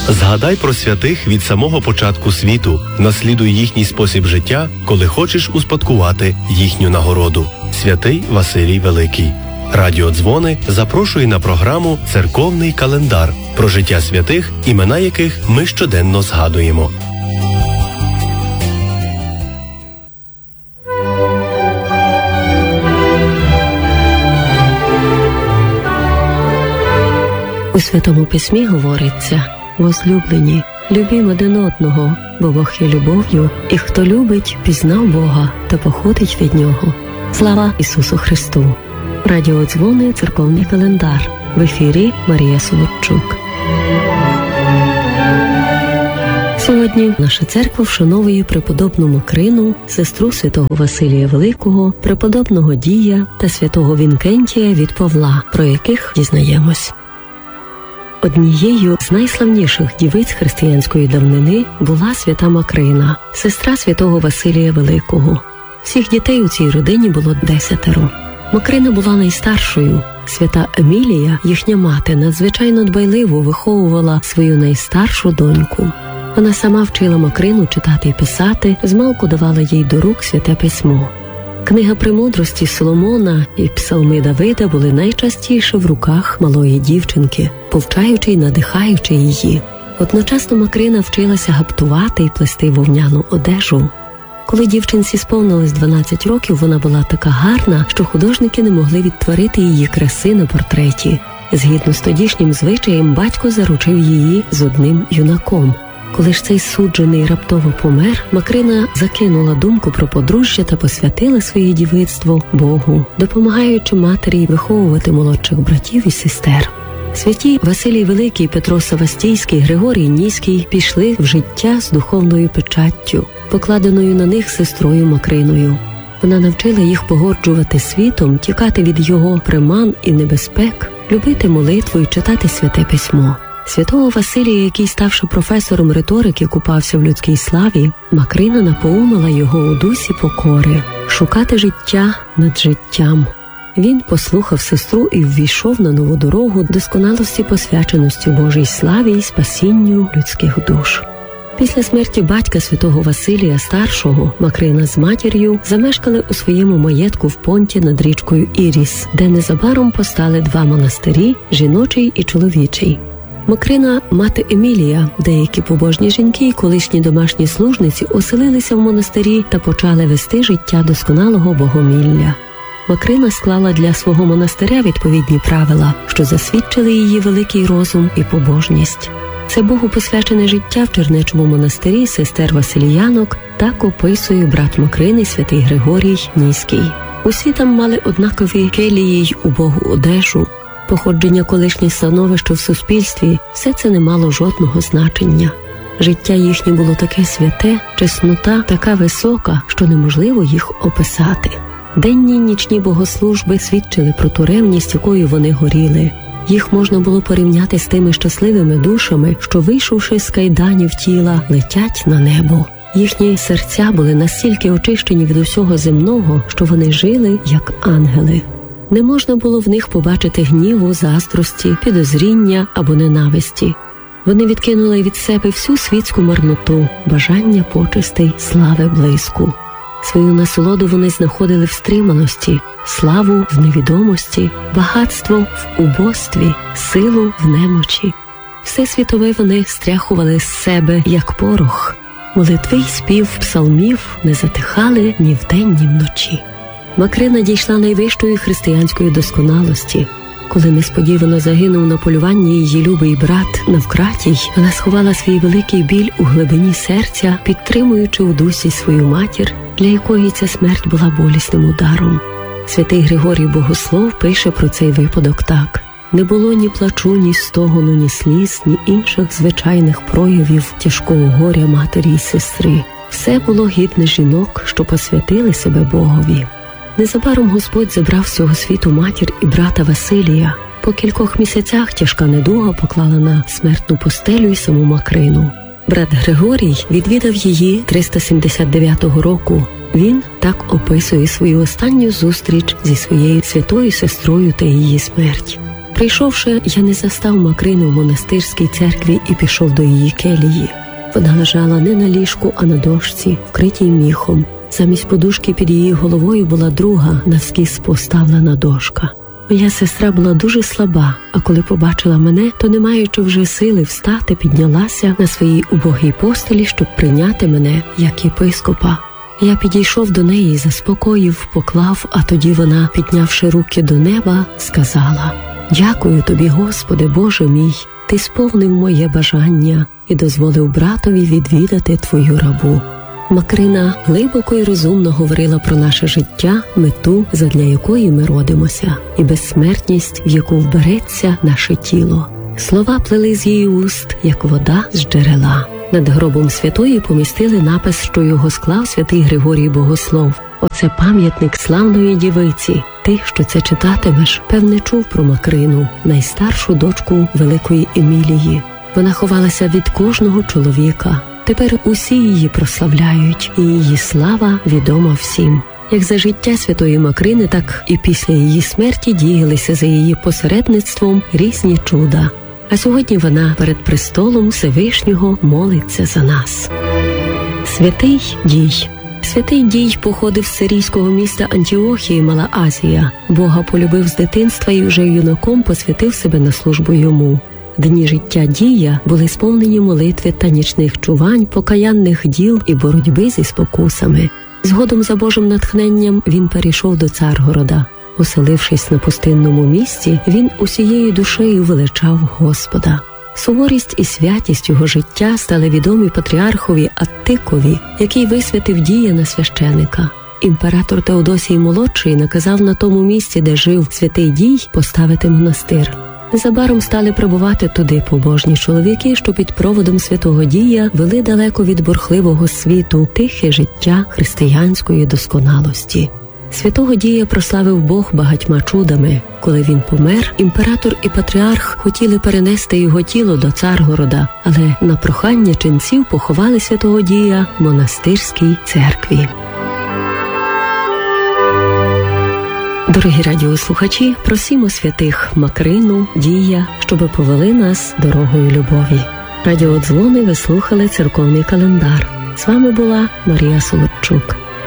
Згадай про святих від самого початку світу, наслідуй їхній спосіб життя, коли хочеш успадкувати їхню нагороду. Святий Василій Великий. Радіо Дзвони запрошує на програму «Церковний календар» про життя святих, імена яких ми щоденно згадуємо. У Святому Письмі говориться: «Возлюблені, любім один одного, бо Бог є любов'ю, і хто любить, пізнав Бога та походить від Нього». Слава Ісусу Христу! Радіо Дзвони, церковний календар. В ефірі Марія Солодчук. Сьогодні наша церква вшановує преподобну Макрину, сестру святого Василія Великого, преподобного Дія та святого Вінкентія від Павла, про яких дізнаємось. Однією з найславніших дівиць християнської давнини була свята Макрина, сестра святого Василія Великого. Всіх дітей у цій родині було 10. Макрина була найстаршою. Свята Емілія, їхня мати, надзвичайно дбайливо виховувала свою найстаршу доньку. Вона сама вчила Макрину читати і писати, змалку давала їй до рук святе письмо. Книга премудрості Соломона і псалми Давида були найчастіше в руках малої дівчинки, повчаючи й надихаючи її. Одночасно Макрина вчилася гаптувати і плести вовняну одежу. Коли дівчинці сповнилось 12 років, вона була така гарна, що художники не могли відтворити її краси на портреті. Згідно з тодішнім звичаєм, батько заручив її з одним юнаком. Коли ж цей суджений раптово помер, Макрина закинула думку про подружжя та посвятила своє дівицтво Богу, допомагаючи матері виховувати молодших братів і сестер. Святі Василій Великий, Петро Савастійський, Григорій Ніський пішли в життя з духовною печаттю, покладеною на них сестрою Макриною. Вона навчила їх погоджувати світом, тікати від його приман і небезпек, любити молитву і читати святе письмо. Святого Василія, який, ставши професором риторики, купався в людській славі, Макрина напоумила його у дусі покори шукати життя над життям. Він послухав сестру і ввійшов на нову дорогу досконалості, посвяченості Божій славі і спасінню людських душ. Після смерті батька святого Василія Старшого Макрина з матір'ю замешкали у своєму маєтку в Понті над річкою Іріс, де незабаром постали 2 монастирі – жіночий і чоловічий. Макрина, мати Емілія, деякі побожні жінки і колишні домашні служниці оселилися в монастирі та почали вести життя досконалого богомілля. Макрина склала для свого монастиря відповідні правила, що засвідчили її великий розум і побожність. Це Богу посвячене життя в Чернечому монастирі сестер Василіянок так описує брат Макрини святий Григорій Ніський. Усі там мали однакові келії й убогу одежу. Походження, колишнє становище в суспільстві – все це не мало жодного значення. Життя їхнє було таке святе, чеснота така висока, що неможливо їх описати. Денні й нічні богослужби свідчили про ту ревність, якою вони горіли. Їх можна було порівняти з тими щасливими душами, що, вийшовши з кайданів тіла, летять на небо. Їхні серця були настільки очищені від усього земного, що вони жили як ангели. Не можна було в них побачити гніву, заздрості, підозріння або ненависті. Вони відкинули від себе всю світську марноту, бажання почестей, слави блиску. Свою насолоду вони знаходили в стриманості, славу в невідомості, багатство в убостві, силу в немочі. Все світове вони стряхували з себе, як порох. Молитви й спів псалмів не затихали ні вдень, ні вночі. Макрина дійшла найвищої християнської досконалості. Коли несподівано загинув на полюванні її любий брат Навкратій, вона сховала свій великий біль у глибині серця, підтримуючи у дусі свою матір, для якої ця смерть була болісним ударом. Святий Григорій Богослов пише про цей випадок так: «Не було ні плачу, ні стогону, ні сліз, ні інших звичайних проявів тяжкого горя матері й сестри. Все було гідне жінок, що посвятили себе Богові». Незабаром Господь забрав з цього світу матір і брата Василія. По кількох місяцях тяжка недуга поклала на смертну постелю й саму Макрину. Брат Григорій відвідав її 379 року. Він так описує свою останню зустріч зі своєю святою сестрою та її смерть. Прийшовши, я не застав Макрину в монастирській церкві і пішов до її келії. Вона лежала не на ліжку, а на дошці, вкритій міхом. Замість подушки під її головою була друга, навскіз поставлена дошка. Моя сестра була дуже слаба, а коли побачила мене, то, не маючи вже сили встати, піднялася на своїй убогій постелі, щоб прийняти мене як єпископа. Я підійшов до неї, заспокоїв, поклав, а тоді вона, піднявши руки до неба, сказала: «Дякую тобі, Господи, Боже мій, ти сповнив моє бажання і дозволив братові відвідати твою рабу». Макрина глибоко і розумно говорила про наше життя, мету, задля якої ми родимося, і безсмертність, в яку вбереться наше тіло. Слова плили з її уст, як вода з джерела. Над гробом святої помістили напис, що його склав святий Григорій Богослов. Оце пам'ятник славної дівиці. Ти, що це читатимеш, певне чув про Макрину, найстаршу дочку великої Емілії. Вона ховалася від кожного чоловіка. Тепер усі її прославляють, і її слава відома всім. Як за життя святої Макрини, так і після її смерті діялися за її посередництвом різні чуда. А сьогодні вона перед престолом Всевишнього молиться за нас. Святий Дій. Святий Дій походив з сирійського міста Антіохії, Мала Азія. Бога полюбив з дитинства і вже юнаком посвятив себе на службу йому. Дні життя Дія були сповнені молитви та нічних чувань, покаянних діл і боротьби зі спокусами. Згодом за Божим натхненням він перейшов до Царгорода. Оселившись на пустинному місці, він усією душею величав Господа. Суворість і святість його життя стали відомі патріархові Аттикові, який висвятив Дія на священика. Імператор Теодосій Молодший наказав на тому місці, де жив святий Дій, поставити монастир. Незабаром стали прибувати туди побожні чоловіки, що під проводом святого Дія вели далеко від бурхливого світу тихе життя християнської досконалості. Святого Дія прославив Бог багатьма чудами. Коли він помер, імператор і патріарх хотіли перенести його тіло до Царгорода, але на прохання ченців поховали святого Дія в монастирській церкві. Дорогі радіослухачі, просімо святих Макрину, Дія, щоби повели нас дорогою любові. Радіодзвони ви слухали церковний календар. З вами була Марія Солодчук.